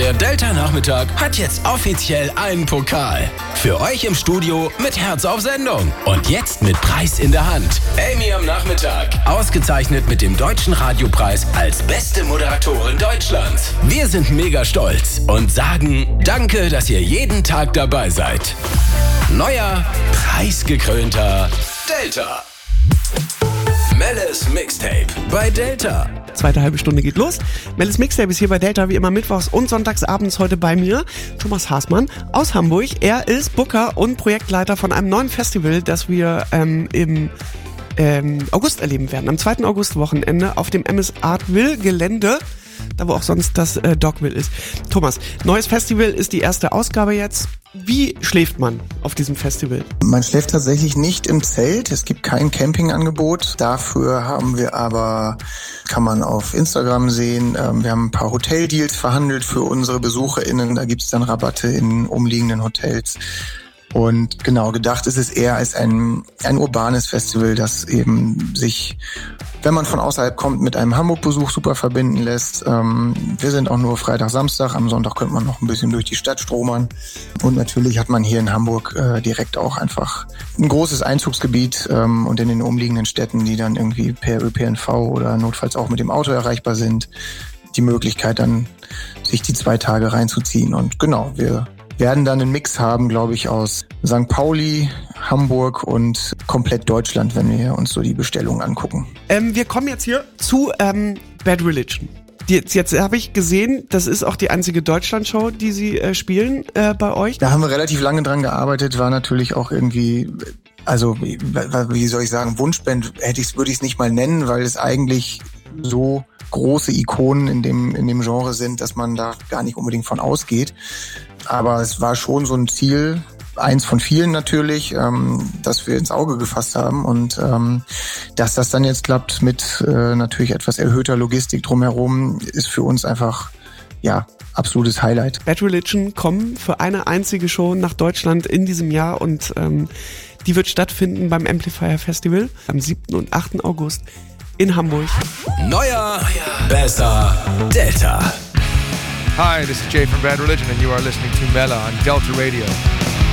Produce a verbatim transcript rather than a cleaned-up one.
Der Delta-Nachmittag hat jetzt offiziell einen Pokal. Für euch im Studio mit Herz auf Sendung. Und jetzt mit Preis in der Hand. Amy am Nachmittag. Ausgezeichnet mit dem Deutschen Radiopreis als beste Moderatorin Deutschlands. Wir sind mega stolz und sagen danke, dass ihr jeden Tag dabei seid. Neuer, preisgekrönter Delta. Melles Mixtape bei Delta. Zweite halbe Stunde geht los. Melles Mixtape ist hier bei Delta wie immer mittwochs und sonntags abends heute bei mir. Thomas Haßmann aus Hamburg. Er ist Booker und Projektleiter von einem neuen Festival, das wir ähm, im ähm, August erleben werden. Am zweiten August-Wochenende auf dem M S Artville Gelände. Da wo auch sonst das äh, Dogville ist. Thomas, neues Festival ist die erste Ausgabe jetzt. Wie schläft man auf diesem Festival? Man schläft tatsächlich nicht im Zelt. Es gibt kein Campingangebot. Dafür haben wir aber, kann man auf Instagram sehen, wir haben ein paar Hoteldeals verhandelt für unsere BesucherInnen. Da gibt es dann Rabatte in umliegenden Hotels. Und genau, gedacht ist es eher als ein, ein urbanes Festival, das eben sich, wenn man von außerhalb kommt, mit einem Hamburg-Besuch super verbinden lässt. Ähm, wir sind auch nur Freitag, Samstag. Am Sonntag könnte man noch ein bisschen durch die Stadt stromern. Und natürlich hat man hier in Hamburg äh, direkt auch einfach ein großes Einzugsgebiet ähm, und in den umliegenden Städten, die dann irgendwie per Ö P N V oder notfalls auch mit dem Auto erreichbar sind, die Möglichkeit dann, sich die zwei Tage reinzuziehen. Und genau, wir werden dann einen Mix haben, glaube ich, aus Sankt Pauli, Hamburg und komplett Deutschland, wenn wir uns so die Bestellungen angucken. Ähm, wir kommen jetzt hier zu ähm, Bad Religion. Jetzt, jetzt habe ich gesehen, das ist auch die einzige Deutschland-Show, die sie äh, spielen äh, bei euch. Da haben wir relativ lange dran gearbeitet, war natürlich auch irgendwie, also wie, wie soll ich sagen, Wunschband hätte ich, würde ich es nicht mal nennen, weil es eigentlich so große Ikonen in dem, in dem Genre sind, dass man da gar nicht unbedingt von ausgeht. Aber es war schon so ein Ziel, eins von vielen natürlich, ähm, das wir ins Auge gefasst haben. Und ähm, dass das dann jetzt klappt mit äh, natürlich etwas erhöhter Logistik drumherum, ist für uns einfach, ja, absolutes Highlight. Bad Religion kommen für eine einzige Show nach Deutschland in diesem Jahr und ähm, die wird stattfinden beim Amplifier Festival am siebten und achten August in Hamburg. Neuer, besser, Delta. Hi, this is Jay from Bad Religion and you are listening to Mela on Delta Radio.